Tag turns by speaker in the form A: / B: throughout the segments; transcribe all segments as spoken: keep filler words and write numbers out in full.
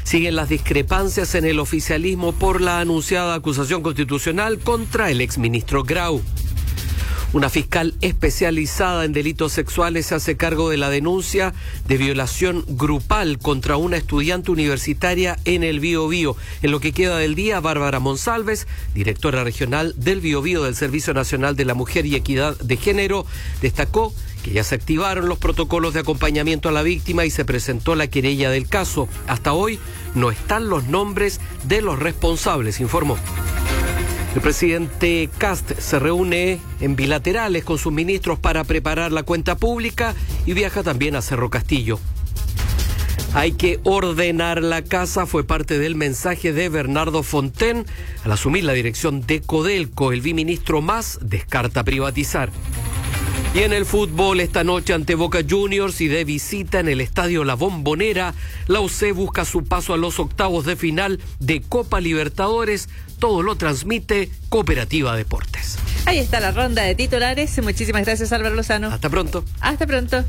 A: Siguen las discrepancias en el oficialismo por la anunciada acusación constitucional contra el exministro Grau. Una fiscal especializada en delitos sexuales se hace cargo de la denuncia de violación grupal contra una estudiante universitaria en el Biobío. En lo que queda del día, Bárbara Monsalves, directora regional del Biobío del Servicio Nacional de la Mujer y Equidad de Género, destacó que ya se activaron los protocolos de acompañamiento a la víctima y se presentó la querella del caso. Hasta hoy no están los nombres de los responsables, informó. El presidente Kast se reúne en bilaterales con sus ministros para preparar la cuenta pública y viaja también a Cerro Castillo. Hay que ordenar la casa, fue parte del mensaje de Bernardo Fontaine al asumir la dirección de Codelco. El biministro Mas descarta privatizar. Y en el fútbol, esta noche ante Boca Juniors y de visita en el estadio La Bombonera, la U C busca su paso a los octavos de final de Copa Libertadores. Todo lo transmite Cooperativa Deportes.
B: Ahí está la ronda de titulares. Muchísimas gracias, Álvaro Lozano.
A: Hasta pronto.
B: Hasta pronto.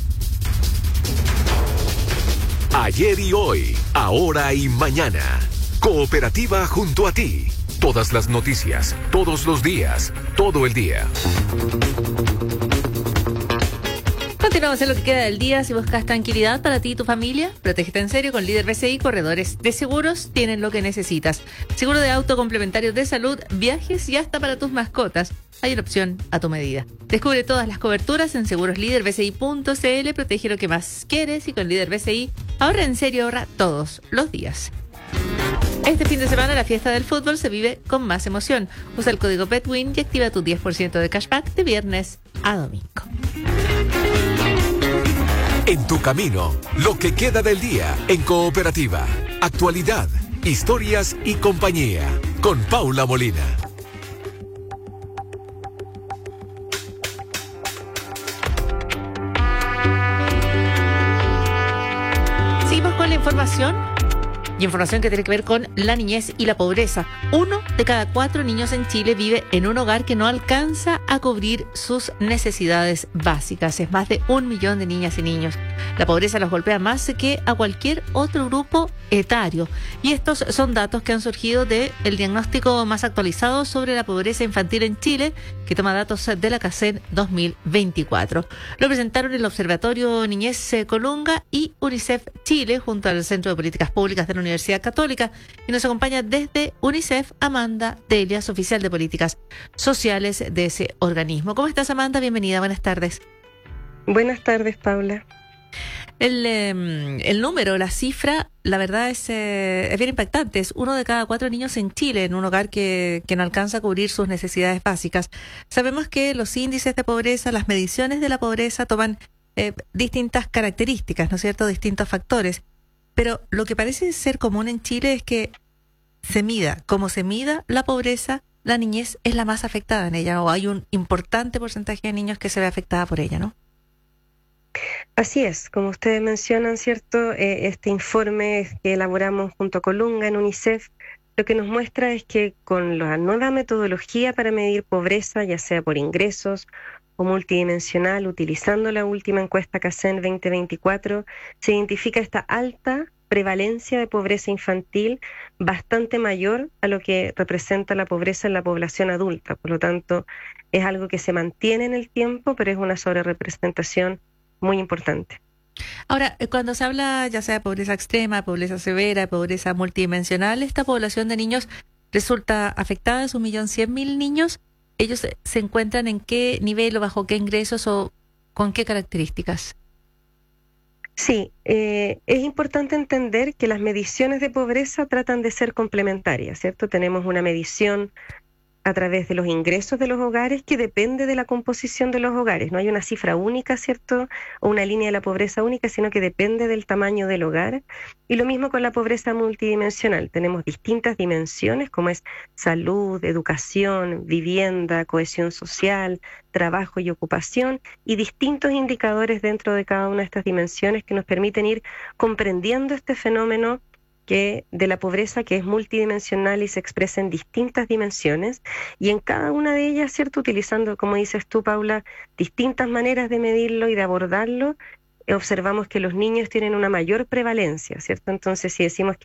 C: Ayer y hoy, ahora y mañana. Cooperativa junto a ti. Todas las noticias, todos los días, todo el día.
B: Continuamos en lo que queda del día. Si buscas tranquilidad para ti y tu familia, protégete en serio con Líder B C I. Corredores de seguros tienen lo que necesitas. Seguro de auto, complementario de salud, viajes y hasta para tus mascotas. Hay una opción a tu medida. Descubre todas las coberturas en seguros líder b c i punto c l. Protege lo que más quieres y con Líder B C I ahorra en serio, ahorra todos los días. Este fin de semana la fiesta del fútbol se vive con más emoción. Usa el código BETWIN y activa tu diez por ciento de cashback de viernes a domingo.
C: En tu camino, lo que queda del día en Cooperativa. Actualidad, historias y compañía. Con Paula Molina.
B: Seguimos con la información. Y información que tiene que ver con la niñez y la pobreza. Uno de cada cuatro niños en Chile vive en un hogar que no alcanza a cubrir sus necesidades básicas. Es más de un millón de niñas y niños. La pobreza los golpea más que a cualquier otro grupo etario. Y estos son datos que han surgido del diagnóstico más actualizado sobre la pobreza infantil en Chile, que toma datos de la CACEN dos mil veinticuatro. Lo presentaron el Observatorio Niñez Colunga y UNICEF Chile, junto al Centro de Políticas Públicas de la Universidad Católica, y nos acompaña desde UNICEF Amanda Delias, oficial de políticas sociales de ese organismo. ¿Cómo estás, Amanda? Bienvenida, buenas tardes.
D: Buenas tardes, Paula.
B: El, eh, el número, la cifra, la verdad es, eh, es bien impactante. Es uno de cada cuatro niños en Chile en un hogar que, que no alcanza a cubrir sus necesidades básicas. Sabemos que los índices de pobreza, las mediciones de la pobreza toman eh, distintas características, ¿no es cierto?, distintos factores. Pero lo que parece ser común en Chile es que se mida, como se mida la pobreza, la niñez es la más afectada en ella, o hay un importante porcentaje de niños que se ve afectada por ella, ¿no?
D: Así es, como ustedes mencionan, ¿cierto? Eh, este informe que elaboramos junto a Colunga en UNICEF, lo que nos muestra es que con la nueva metodología para medir pobreza, ya sea por ingresos o multidimensional, utilizando la última encuesta CACEN veinte veinticuatro, se identifica esta alta prevalencia de pobreza infantil bastante mayor a lo que representa la pobreza en la población adulta. Por lo tanto, es algo que se mantiene en el tiempo, pero es una sobrerepresentación muy importante.
B: Ahora, cuando se habla ya sea de pobreza extrema, pobreza severa, pobreza multidimensional, esta población de niños resulta afectada, es un millón cien mil niños. ¿Ellos se encuentran en qué nivel o bajo qué ingresos o con qué características?
D: Sí, eh, es importante entender que las mediciones de pobreza tratan de ser complementarias, ¿cierto? Tenemos una medición a través de los ingresos de los hogares que depende de la composición de los hogares. No hay una cifra única, ¿cierto?, o una línea de la pobreza única, sino que depende del tamaño del hogar. Y lo mismo con la pobreza multidimensional. Tenemos distintas dimensiones, como es salud, educación, vivienda, cohesión social, trabajo y ocupación, y distintos indicadores dentro de cada una de estas dimensiones que nos permiten ir comprendiendo este fenómeno que de la pobreza, que es multidimensional y se expresa en distintas dimensiones, y en cada una de ellas, ¿cierto?, utilizando, como dices tú, Paula, distintas maneras de medirlo y de abordarlo, observamos que los niños tienen una mayor prevalencia, ¿cierto? Entonces, si decimos que